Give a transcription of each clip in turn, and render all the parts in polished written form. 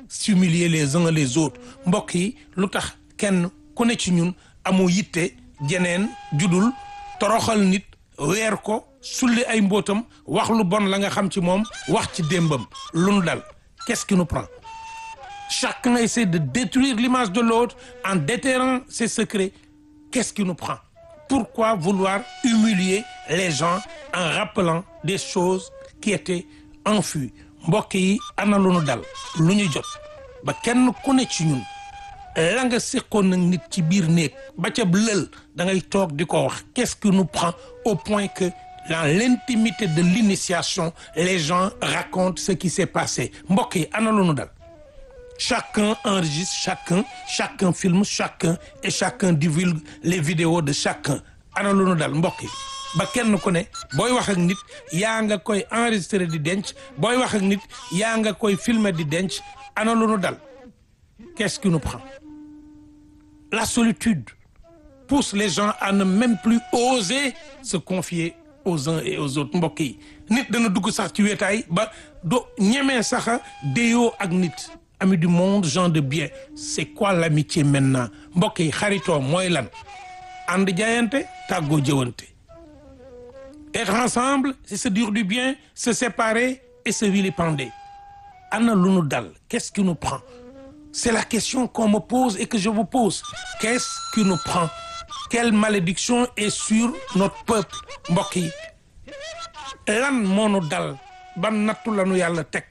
s'humilier les uns les autres mbokk yi lu tax kenn ku ne ci ñun amoo yitte jeneen judul toroxal nit weer ko sulli ay mbootam wax lu bon la nga xam ci moom wax ci démbam lu nu dal qu'est-ce qui nous prend chacun essaie de détruire l'image de l'autre en déterrant ses secrets qu'est-ce qui nous prend pourquoi vouloir humilier les gens en rappelant des choses qui étaient enfuies mbokk yi ana lu nu dal lu ñu jot ba kenn ku ne ci ñun la nga seqoon nag nit ci biir néeg ba ca lël da ngay toog di ko wax qu'est-ce qui nous prend au point que dans l'intimité de l'initiation les gens racontent ce qui s'est passé mbokk yi ana lu nu dal chacun enregistre chacun filme chacun divulgue les vidéos de chacun ana lu nu dal mbokk yi ba kenn ku ne booy wax ak nit yaa nga koy enregistrer di denc booy wax ak nit yaa nga koy filmer di denc ana lu nu dal qu'est-ce qui nous prend la solitude pousse les gens à ne même plus oser se confier aux uns et aux autres mbokk yi nit dana dugg sax ci wéetaay ba do ñemee saxa déyoo ak nit amis du monde gens de bien c'est quoi l'amitié maintenant mbokk yi xaritoo mooy lan ànd jaayante tàggoo jëwante être ensemble c'est se dire du bien se séparer et se vilipender ana lu nu dal qu'est-ce qui nous prend c'est la question qu'on me pose et que je vous pose qu'est-ce qui nous prend quelle malédiction est sur notre peuple mbokk yi lan moo nu dal ban nattu la nu yàlla teg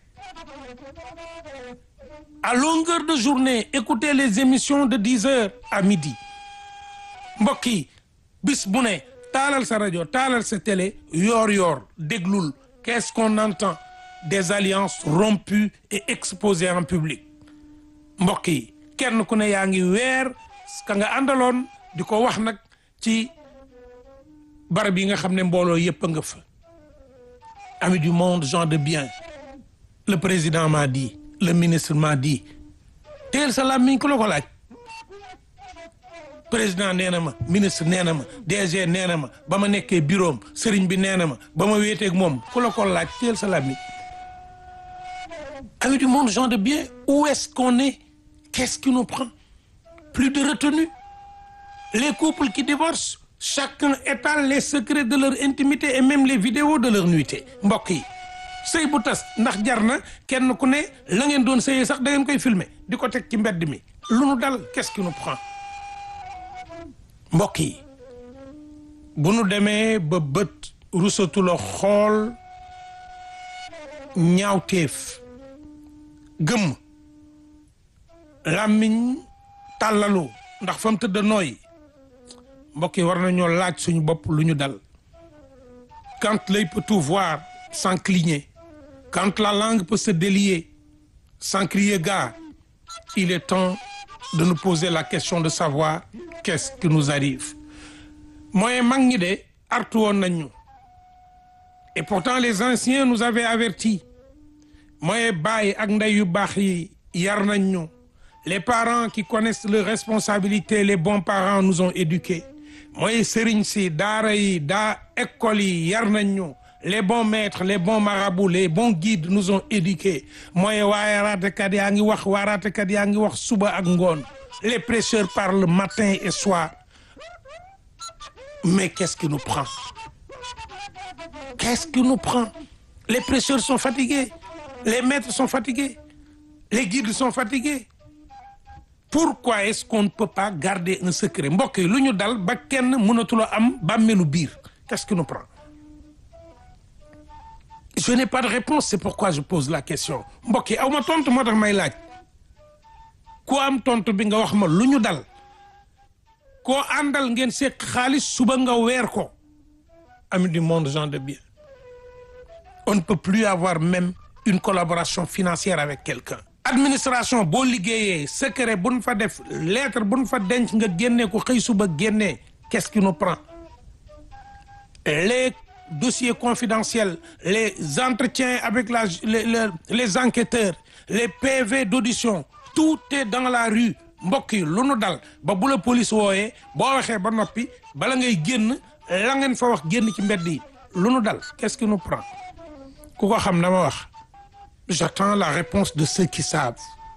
à longueur de journée écoutez les émissions de 10h à midi mbokk yi bis bu ne taalal sa rajo taalal sa télé yoor déglul qu'est-ce qu'on entend des alliances rompues et exposées en public mbokk yi kenn ku ne yaa ngi weer ka nga àndaloon di ko wax nag ci barab yi nga xam ne mbooloo yépp a nga fa amis du monde gens de bien le président m'a dit le ministre m'a dit teel sa làmmiñ ku la ko laaj président nee na ma ministre nee na ma DG nee na ma ba ma nekkee bureau am sëriñ bi nee na ma ba ma wéeteeg moom ku la ko laaj teel sa làmmiñ amis du monde gens de bien où est-ce qu'on est qu'est-ce qui nous prend plus de retenue les couples qui divorcent chacun étale les secrets de leur intimité et même les vidéos de leur nuitée mbokk yi sëy bu tas ndax jar na kenn ku ne la ngeen doon sëyee sax da ngeen koy filmer di ko teg ci mbedd mi lu nu dal qu'est-ce qui nous prend mbokk yi bu nu demee ba bët rusatu la xool ñaawteef gëmm làmmiñ tàllalu ndax fa mu tëdd nooy mbokk yi war nañoo laaj suñu bopp lu ñu dal quand l'œil peut tout voir sans cligner quand la langue peut se délier sans crier gare il est temps de nous poser la question de savoir qu'est-ce qui nous arrive mooy mag ñi de artu woon nañ ñu et pourtant les anciens nous avaient avertis mooy baay ak ndey yu baax yi yar nañ ñu les parents qui connaissent leurs responsabilités les bons parents nous ont éduqués mooy sëriñ si daara yi école yi yar nañ ñu les bons maîtres les bons marabouts les bons guides nous ont éduqués mooy waaraatekat yaa ngi wax suba ak ngoon les prêcheurs parlent matin et soir mais qu'est-ce qui nous prend les prêcheurs sont fatigués les maîtres sont fatigués les guides sont fatigués pourquoi est-ce qu'on ne peut pas garder un secret mbokk yi lu ñu dal ba kenn mënatula am bàmmeelu biir qu'est-ce qui nous prend je n'ai pas de réponse c'est pourquoi je pose la question mbokk yi aw ma tontu moo tax may laaj ku am tontu bi nga wax ma lu ñu dal koo àndal ngeen seq xaalis suba nga weer ko amis du monde gens de bien on ne peut plus avoir même une collaboration financière avec quelqu'un administration boo liggéeyee secret bu nu fa def lettre bu nu fa denc nga génnee ko xëy suba génnee qu'est-ce qui nous prend les dossiers confidentiels les entretiens avec les enquêteurs les PV d'audition tout est dans la rue mbokk yi lu nu dal ba bu la police wooyee boo waxee ba noppi bala ngay génn la ngeen fa wax génn ci mbedd yi lu nu dal qu'est-ce qui nous prend ku ko xam na ma wax j'attends la réponse de ceux qui savent